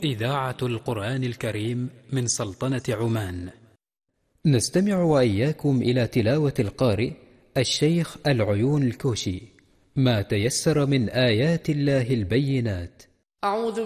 إذاعة القرآن الكريم من سلطنة عمان. نستمع وإياكم إلى تلاوة القارئ الشيخ العيون الكوشي ما تيسر من آيات الله البينات. أعوذ